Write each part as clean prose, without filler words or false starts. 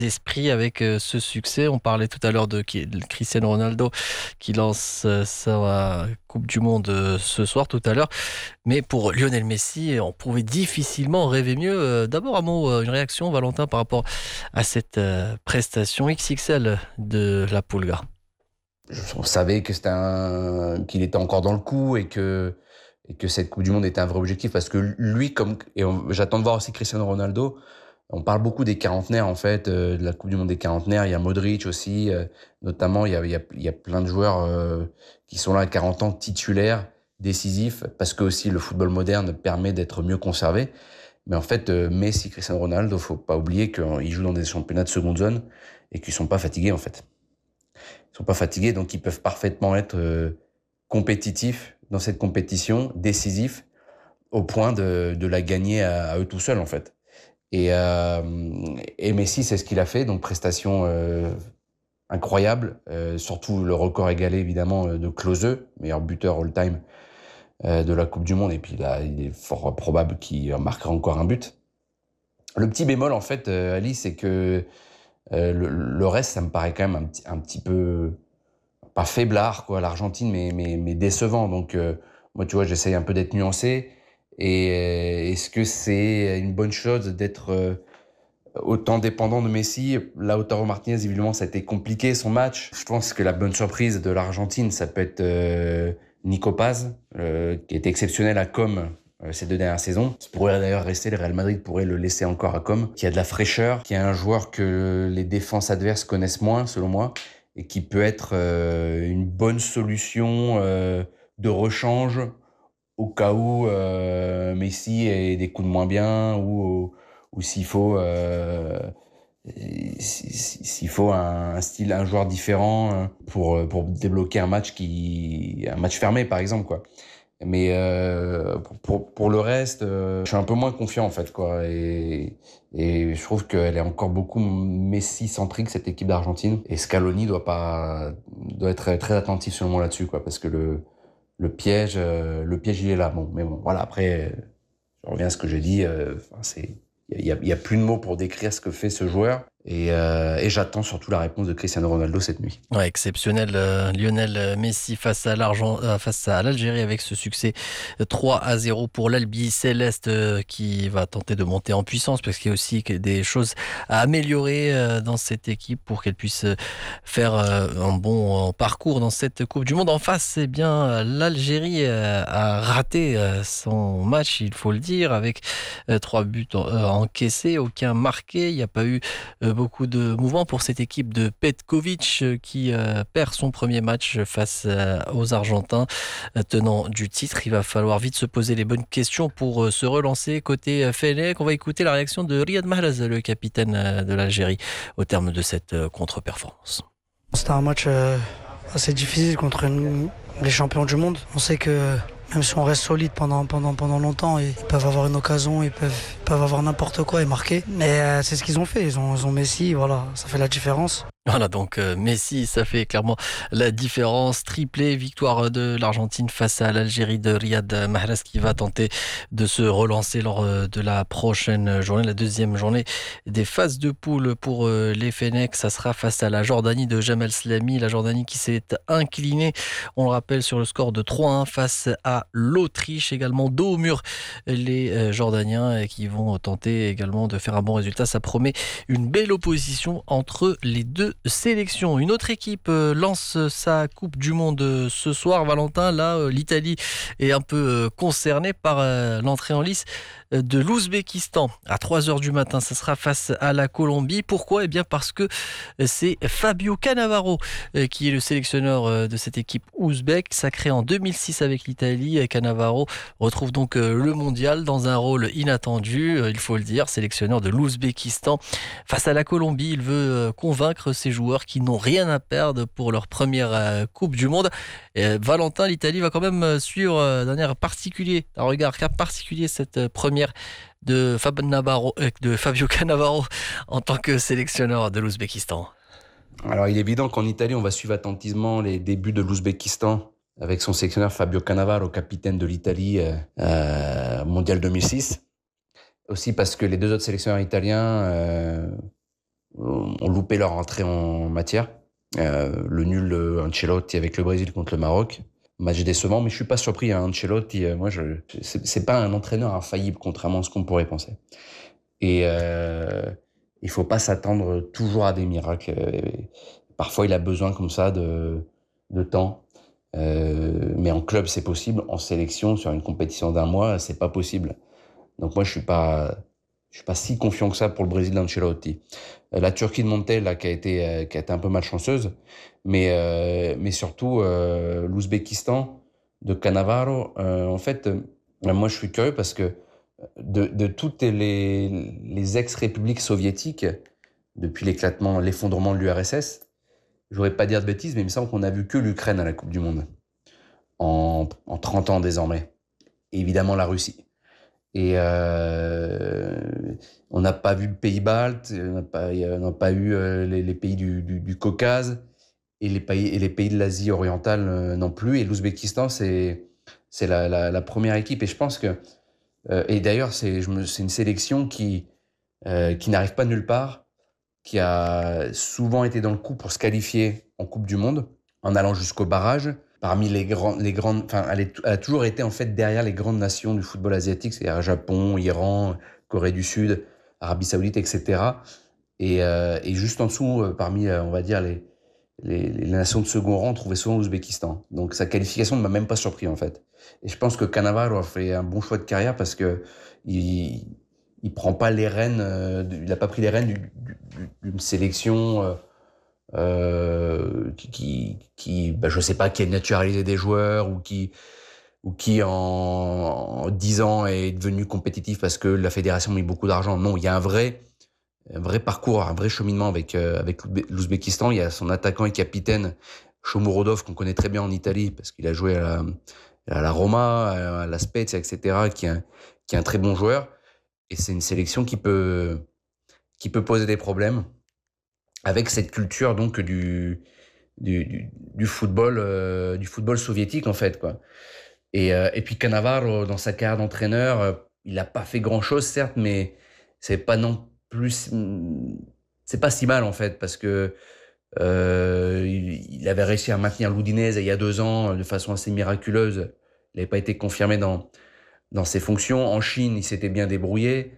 d'esprit avec ce succès. On parlait tout à l'heure de Cristiano Ronaldo qui lance sa Coupe du Monde ce soir tout à l'heure. Mais pour Lionel Messi, on pouvait difficilement rêver mieux. D'abord un mot, une réaction, Valentin, par rapport à cette prestation XXL de la Pulga. On savait que qu'il était encore dans le coup et que cette Coupe du Monde était un vrai objectif parce que lui, j'attends de voir aussi Cristiano Ronaldo. On parle beaucoup des quarantenaires, en fait, de la Coupe du Monde des quarantenaires. Il y a Modric aussi, notamment. Il y a plein de joueurs qui sont là à 40 ans, titulaires, décisifs, parce que aussi le football moderne permet d'être mieux conservé. Mais en fait, Messi, Cristiano Ronaldo, faut pas oublier qu'ils jouent dans des championnats de seconde zone et qu'ils sont pas fatigués, en fait. Ils sont pas fatigués, donc ils peuvent parfaitement être compétitifs dans cette compétition, décisifs, au point de la gagner à eux tout seuls, en fait. Et Messi, c'est ce qu'il a fait, donc prestation incroyable, surtout le record égalé évidemment de Klose, meilleur buteur all-time de la Coupe du Monde, et puis là, il est fort probable qu'il marquera encore un but. Le petit bémol, en fait, Ali, c'est que le reste, ça me paraît quand même un petit peu, pas faiblard, quoi, l'Argentine, mais décevant. Donc, moi, tu vois, j'essaye un peu d'être nuancé. Et est-ce que c'est une bonne chose d'être autant dépendant de Messi? Lautaro Martinez, évidemment, ça a été compliqué son match. Je pense que la bonne surprise de l'Argentine, ça peut être Nico Paz, qui est exceptionnel à Com ces 2 dernières saisons. Qui pourrait d'ailleurs rester, le Real Madrid pourrait le laisser encore à Com, qui a de la fraîcheur, qui est un joueur que les défenses adverses connaissent moins, selon moi, et qui peut être une bonne solution de rechange au cas où Messi ait des coups de moins bien ou s'il faut un joueur différent pour débloquer un match fermé par exemple, quoi. Mais pour le reste, je suis un peu moins confiant en fait, quoi. Et je trouve qu'elle est encore beaucoup Messi-centrique, cette équipe d'Argentine. Et Scaloni doit être très attentif selon moi là-dessus, quoi, parce que le piège il est là. Bon, mais bon, voilà. Après, je reviens à ce que j'ai dit. Il y a plus de mots pour décrire ce que fait ce joueur. Et j'attends surtout la réponse de Cristiano Ronaldo cette nuit. Ouais, exceptionnel, Lionel Messi face à l'Algérie avec ce succès 3-0 pour l'Albi Céleste qui va tenter de monter en puissance parce qu'il y a aussi des choses à améliorer dans cette équipe pour qu'elle puisse faire un bon parcours dans cette Coupe du Monde. En face, eh bien, l'Algérie a raté son match, il faut le dire, avec 3 buts encaissés, aucun marqué. Il n'y a pas eu beaucoup de mouvements pour cette équipe de Petkovic qui perd son premier match face aux Argentins tenant du titre. Il va falloir vite se poser les bonnes questions pour se relancer côté Fennec. On va écouter la réaction de Riyad Mahrez, le capitaine de l'Algérie, au terme de cette contre-performance. C'était un match assez difficile contre les champions du monde. On sait que même si on reste solide pendant longtemps, ils peuvent avoir une occasion, ils peuvent avoir n'importe quoi et marquer. Mais c'est ce qu'ils ont fait. Ils ont Messi, voilà, ça fait la différence. Voilà, donc Messi, ça fait clairement la différence. Triplé, victoire de l'Argentine face à l'Algérie de Riyad Mahrez qui va tenter de se relancer lors de la prochaine journée, la deuxième journée des phases de poule pour les Fennecs. Ça sera face à la Jordanie de Jamal Slami. La Jordanie qui s'est inclinée, on le rappelle, sur le score de 3-1 face à l'Autriche. Également dos au mur, les Jordaniens qui vont tenter également de faire un bon résultat. Ça promet une belle opposition entre les deux sélection. Une autre équipe lance sa Coupe du Monde ce soir, Valentin. Là, l'Italie est un peu concernée par l'entrée en lice de l'Ouzbékistan. À 3h du matin, ça sera face à la Colombie. Pourquoi ? Eh bien parce que c'est Fabio Cannavaro qui est le sélectionneur de cette équipe ouzbek, sacré en 2006 avec l'Italie. Cannavaro retrouve donc le mondial dans un rôle inattendu, il faut le dire, sélectionneur de l'Ouzbékistan. Face à la Colombie, il veut convaincre ces joueurs qui n'ont rien à perdre pour leur première Coupe du Monde. Valentin, l'Italie va quand même suivre d'un air particulier, d'un regard particulier cette première de Fabio Cannavaro en tant que sélectionneur de l'Ouzbékistan. Alors, il est évident qu'en Italie, on va suivre attentivement les débuts de l'Ouzbékistan avec son sélectionneur Fabio Cannavaro, capitaine de l'Italie mondial 2006. Aussi parce que les deux autres sélectionneurs italiens ont loupé leur entrée en matière. Le nul Ancelotti avec le Brésil contre le Maroc. Match décevant, mais je suis pas surpris. Ancelotti, c'est pas un entraîneur infaillible, contrairement à ce qu'on pourrait penser. Et il faut pas s'attendre toujours à des miracles. Parfois, il a besoin comme ça de temps. Mais en club, c'est possible. En sélection, sur une compétition d'un mois, c'est pas possible. Donc moi, je suis pas si confiant que ça pour le Brésil d'Ancelotti. La Turquie de Montel, là, qui a été un peu malchanceuse, mais surtout l'Ouzbékistan de Cannavaro. En fait, moi, je suis curieux parce que de toutes les ex-républiques soviétiques, depuis l'effondrement de l'URSS, je voudrais pas dire de bêtises, mais il me semble qu'on a vu que l'Ukraine à la Coupe du Monde en 30 ans désormais. Et évidemment la Russie. Et on n'a pas vu le pays balte, on n'a pas eu les pays du Caucase et les pays de l'Asie orientale non plus. Et l'Ouzbékistan, c'est la première équipe. Et je pense que et d'ailleurs c'est une sélection qui n'arrive pas de nulle part, qui a souvent été dans le coup pour se qualifier en Coupe du Monde en allant jusqu'au barrage. Parmi les grandes, enfin, elle a toujours été en fait derrière les grandes nations du football asiatique, c'est-à-dire Japon, Iran, Corée du Sud, Arabie Saoudite, etc. Et juste en dessous, parmi, on va dire les nations de second rang, on trouvait souvent l'Ouzbékistan. Donc sa qualification ne m'a même pas surpris en fait. Et je pense que Cannavaro a fait un bon choix de carrière parce que il prend pas les rênes, il a pas pris les rênes d'une sélection. Je sais pas, qui a naturalisé des joueurs ou qui en 10 ans est devenu compétitif parce que la fédération a mis beaucoup d'argent. Non, il y a un vrai parcours, un vrai cheminement avec l'Ouzbékistan. Il y a son attaquant et capitaine Shomurodov qu'on connaît très bien en Italie parce qu'il a joué à la Roma, à la Spezia, etc. qui est un très bon joueur. Et c'est une sélection qui peut poser des problèmes avec cette culture donc du football soviétique en fait quoi. Et puis Cannavaro dans sa carrière d'entraîneur, il a pas fait grand chose certes, mais c'est pas non plus, c'est pas si mal en fait parce que il avait réussi à maintenir l'Udinese il y a 2 ans de façon assez miraculeuse. Il n'avait pas été confirmé dans ses fonctions. En Chine, il s'était bien débrouillé.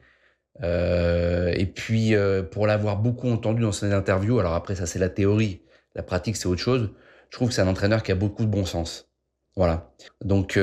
Et puis pour l'avoir beaucoup entendu dans ses interviews, alors après ça c'est la théorie, la pratique c'est autre chose. Je trouve que c'est un entraîneur qui a beaucoup de bon sens. Voilà. Donc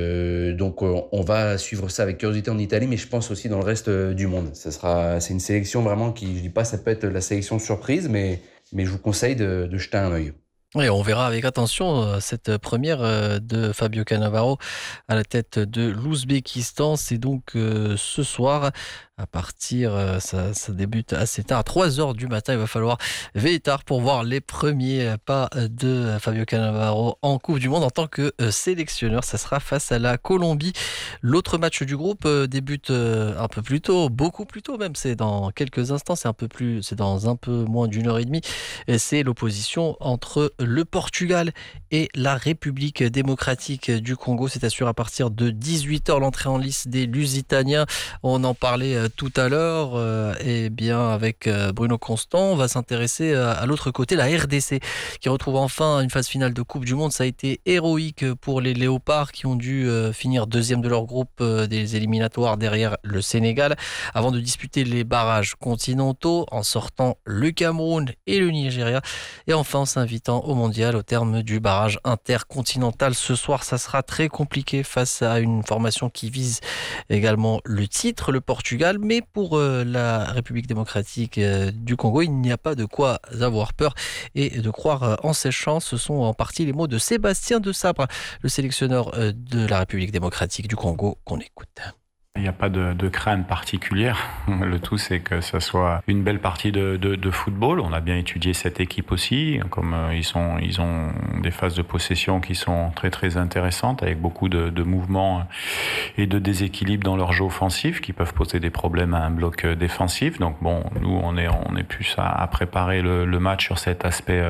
on va suivre ça avec curiosité en Italie, mais je pense aussi dans le reste du monde. C'est une sélection vraiment qui, je dis pas, ça peut être la sélection surprise, mais je vous conseille de jeter un œil. Et on verra avec attention cette première de Fabio Cannavaro à la tête de l'Ouzbékistan. C'est donc ce soir à partir, ça débute assez tard, à 3h du matin. Il va falloir veiller tard pour voir les premiers pas de Fabio Cannavaro en Coupe du Monde en tant que sélectionneur. Ça sera face à la Colombie. L'autre match du groupe débute un peu plus tôt, beaucoup plus tôt même. C'est dans quelques instants, c'est dans un peu moins d'une heure et demie. Et c'est l'opposition entre le Portugal et la République démocratique du Congo. C'est assuré à partir de 18h l'entrée en lice des Lusitaniens. On en parlait tout à l'heure, et bien avec Bruno Constant, on va s'intéresser à l'autre côté, la RDC, qui retrouve enfin une phase finale de Coupe du Monde. Ça a été héroïque pour les Léopards qui ont dû finir deuxième de leur groupe des éliminatoires derrière le Sénégal, avant de disputer les barrages continentaux en sortant le Cameroun et le Nigeria, et enfin en s'invitant au mondial au terme du barrage intercontinental. Ce soir, ça sera très compliqué face à une formation qui vise également le titre, le Portugal. Mais pour la République démocratique du Congo, il n'y a pas de quoi avoir peur et de croire en ses chances. Ce sont en partie les mots de Sébastien Desabre, le sélectionneur de la République démocratique du Congo, qu'on écoute. Il n'y a pas de crainte particulière. Le tout, c'est que ça soit une belle partie de football. On a bien étudié cette équipe aussi. Comme ils ont des phases de possession qui sont très très intéressantes, avec beaucoup de mouvements et de déséquilibres dans leur jeu offensif, qui peuvent poser des problèmes à un bloc défensif. Donc bon, nous on est plus à préparer le match sur cet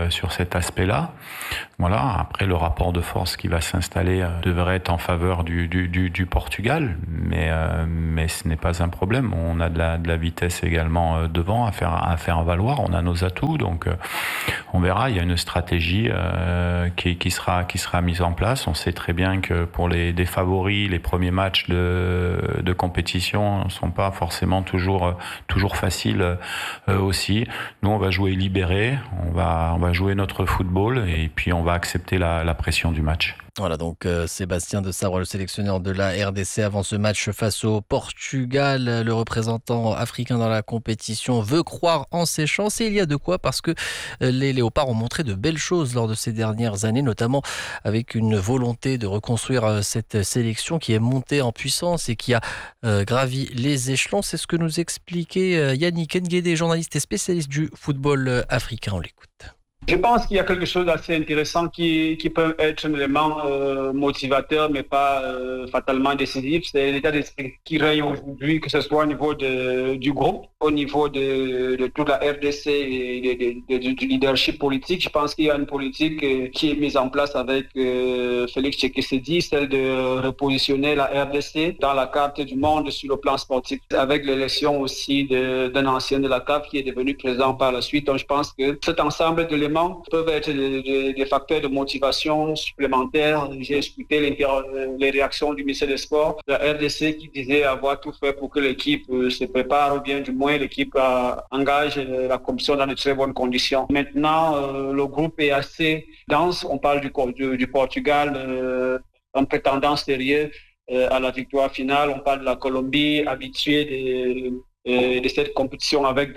aspect-là. Voilà. Après, le rapport de force qui va s'installer devrait être en faveur du Portugal, mais mais ce n'est pas un problème. On a de la vitesse également devant à faire valoir. On a nos atouts, donc on verra. Il y a une stratégie qui sera mise en place. On sait très bien que pour des favoris, les premiers matchs de compétition ne sont pas forcément toujours faciles aussi. Nous, on va jouer libéré, on va jouer notre football et puis on va accepter la pression du match. Voilà donc Sébastien de Sabre, le sélectionneur de la RDC avant ce match face au Portugal. Le représentant africain dans la compétition veut croire en ses chances et il y a de quoi parce que les Léopards ont montré de belles choses lors de ces dernières années, notamment avec une volonté de reconstruire cette sélection qui est montée en puissance et qui a gravi les échelons. C'est ce que nous expliquait Yannick Nguédé, journaliste et spécialiste du football africain. On l'écoute. Je pense qu'il y a quelque chose d'assez intéressant qui peut être un élément motivateur, mais pas fatalement décisif. C'est l'état d'esprit qui règne aujourd'hui, que ce soit au niveau du groupe, au niveau de toute la RDC et du leadership politique. Je pense qu'il y a une politique qui est mise en place avec Félix Tshisekedi, celle de repositionner la RDC dans la carte du monde sur le plan sportif, avec l'élection aussi d'un ancien de la CAF qui est devenu président par la suite. Donc je pense que cet ensemble d'éléments peuvent être des facteurs de motivation supplémentaires. J'ai écouté les réactions du ministère des Sports, de la RDC qui disait avoir tout fait pour que l'équipe se prépare, ou bien du moins l'équipe engage la compétition dans de très bonnes conditions. Maintenant, le groupe est assez dense. On parle du Portugal, un prétendant sérieux à la victoire finale. On parle de la Colombie, habituée de cette compétition avec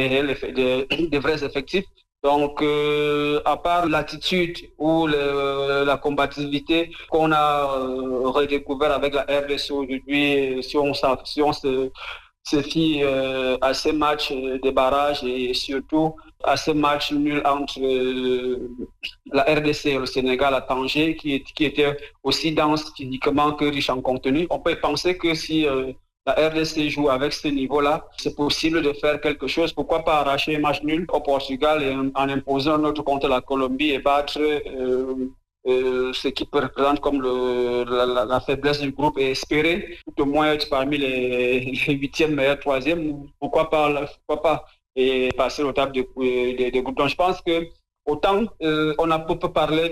des vrais effectifs. Donc, à part l'attitude ou la combativité qu'on a redécouvert avec la RDC aujourd'hui, si on se fie à ces matchs de barrage et surtout à ce match nul entre la RDC et le Sénégal à Tanger, qui était aussi dense physiquement que riche en contenu, on peut penser que si la RDC joue avec ce niveau-là, c'est possible de faire quelque chose. Pourquoi pas arracher un match nul au Portugal et en imposant un autre contre la Colombie et battre ce qui représente comme la faiblesse du groupe et espérer tout au moins être parmi les 8e meilleurs, 3e. Pourquoi pas et passer au table des groupes. Donc je pense que autant on a peu parlé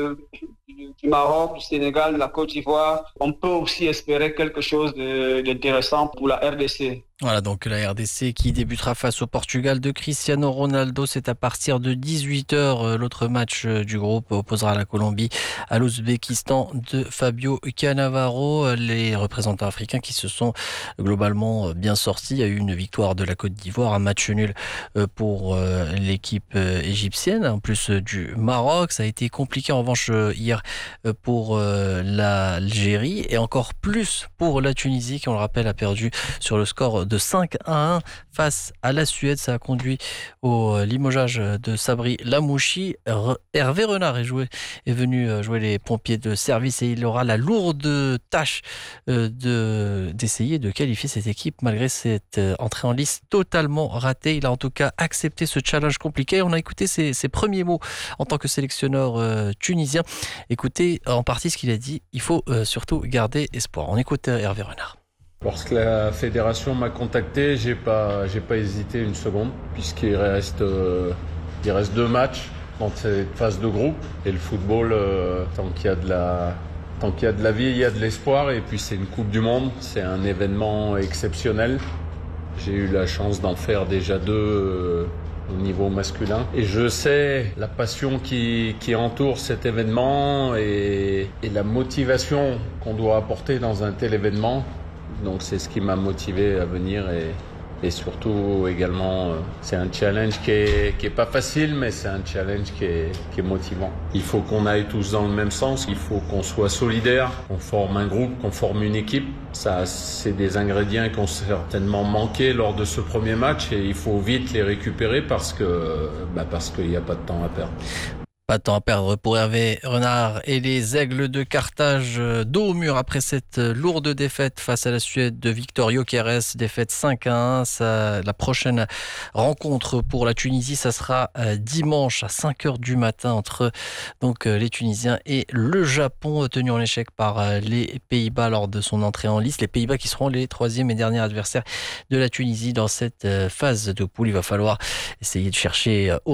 du Maroc, du Sénégal, de la Côte d'Ivoire, on peut aussi espérer quelque chose d'intéressant pour la RDC. Voilà donc la RDC qui débutera face au Portugal de Cristiano Ronaldo. C'est à partir de 18h. L'autre match du groupe opposera la Colombie à l'Ouzbékistan de Fabio Cannavaro. Les représentants africains qui se sont globalement bien sortis. Il y a eu une victoire de la Côte d'Ivoire, un match nul pour l'équipe égyptienne, en plus du Maroc. Ça a été compliqué en revanche hier pour l'Algérie et encore plus pour la Tunisie qui, on le rappelle, a perdu sur le score de 5-1 face à la Suède. Ça a conduit au limogeage de Sabri Lamouchi. Hervé Renard est venu jouer les pompiers de service et il aura la lourde tâche d'essayer de qualifier cette équipe malgré cette entrée en lice totalement ratée. Il a en tout cas accepté ce challenge compliqué. On a écouté ses premiers mots en tant que sélectionneur tunisien. Écoutez en partie ce qu'il a dit. Il faut surtout garder espoir. On écoute Hervé Renard. Lorsque la fédération m'a contacté, j'ai pas hésité une seconde, puisqu'il reste 2 matchs dans cette phase de groupe. Et le football, tant qu'il y a de la vie, il y a de l'espoir. Et puis c'est une Coupe du Monde, c'est un événement exceptionnel. J'ai eu la chance d'en faire déjà 2 au niveau masculin. Et je sais la passion qui entoure cet événement et la motivation qu'on doit apporter dans un tel événement. Donc c'est ce qui m'a motivé à venir et surtout également c'est un challenge qui est pas facile, mais c'est un challenge qui est motivant. Il faut qu'on aille tous dans le même sens, il faut qu'on soit solidaires, qu'on forme un groupe, qu'on forme une équipe. Ça, c'est des ingrédients qui ont certainement manqué lors de ce premier match et il faut vite les récupérer parce qu'il n'y a pas de temps à perdre. Pas de temps à perdre pour Hervé Renard et les Aigles de Carthage dos au mur après cette lourde défaite face à la Suède de Victor Gyökeres, défaite 5-1. La prochaine rencontre pour la Tunisie, ça sera dimanche à 5h du matin entre les Tunisiens et le Japon, tenu en échec par les Pays-Bas lors de son entrée en lice. Les Pays-Bas qui seront les troisième et derniers adversaires de la Tunisie dans cette phase de poule. Il va falloir essayer de chercher